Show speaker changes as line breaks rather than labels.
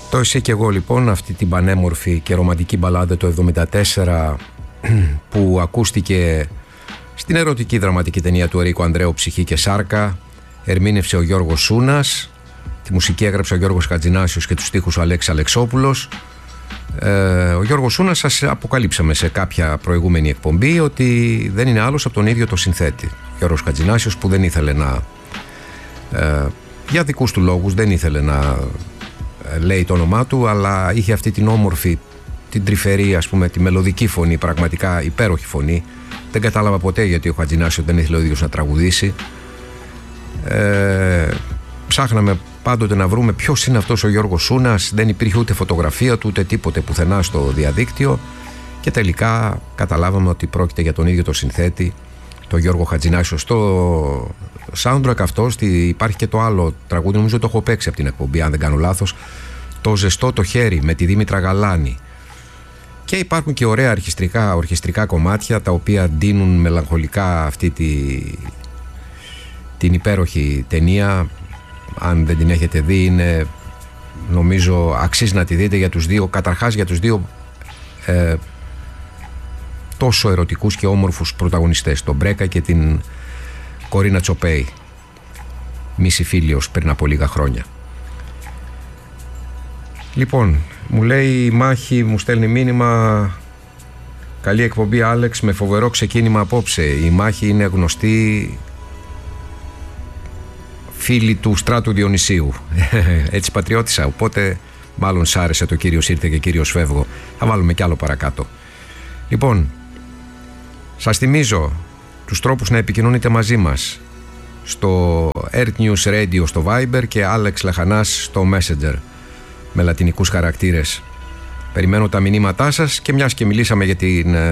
Το «Εσύ και εγώ» λοιπόν, αυτή την πανέμορφη και ρομαντική μπαλάντα το 1974 που ακούστηκε στην ερωτική δραματική ταινία του Ερίκο Ανδρέου «Ψυχή και Σάρκα», ερμήνευσε ο Γιώργος Σούνας, τη μουσική έγραψε ο Γιώργος Χατζηνάσιος και τους στίχους ο Αλέξης Αλεξόπουλος. Ο Γιώργος Σούνας, σας αποκαλύψαμε σε κάποια προηγούμενη εκπομπή ότι δεν είναι άλλος από τον ίδιο το συνθέτη. Ο Γιώργος Χατζηνάσιος, που δεν ήθελε να, για δικούς του λόγους, δεν ήθελε να λέει το όνομά του, αλλά είχε αυτή την όμορφη, την τρυφερή, ας πούμε, τη μελωδική φωνή, πραγματικά υπέροχη φωνή. Δεν κατάλαβα ποτέ γιατί ο Χατζηνάσιος δεν ήθελε ο ίδιος να τραγουδήσει. Ψάχναμε πάντοτε να βρούμε ποιος είναι αυτός ο Γιώργος Σούνας. Δεν υπήρχε ούτε φωτογραφία του ούτε τίποτε πουθενά στο διαδίκτυο και τελικά καταλάβαμε ότι πρόκειται για τον ίδιο το συνθέτη, τον Γιώργο Χατζηνάσιο. Στο soundtrack αυτό υπάρχει και το άλλο τραγούδι, νομίζω το έχω παίξει από την εκπομπή αν δεν κάνω λάθος, το «Ζεστό το χέρι» με τη Δήμητρα Γαλάνη. Και υπάρχουν και ωραία ορχιστρικά κομμάτια τα οποία ντύνουν μελαγχολικά αυτή την υπέροχη ταινία. Αν δεν την έχετε δει, είναι, νομίζω αξίζει να τη δείτε για τους δύο, καταρχάς για τους δύο τόσο ερωτικούς και όμορφους πρωταγωνιστές, τον Μπρέκα και την Κορίνα Τσοπέη, μίση φίλιος πριν από λίγα χρόνια. Λοιπόν, μου λέει η Μάχη, μου στέλνει μήνυμα: καλή εκπομπή Άλεξ, με φοβερό ξεκίνημα απόψε. Η Μάχη είναι γνωστή φίλη του Στράτου Διονυσίου, έτσι πατριώτησα, οπότε μάλλον σ' άρεσε το «Κύριος ήρθε και Κύριος φεύγω». Θα βάλουμε κι άλλο παρακάτω. Λοιπόν, σας θυμίζω τους τρόπους να επικοινωνείτε μαζί μας στο Earth News Radio στο Viber και Άλεξ Λαχανάς στο Messenger με λατινικούς χαρακτήρες. Περιμένω τα μηνύματά σας και μιας και μιλήσαμε για την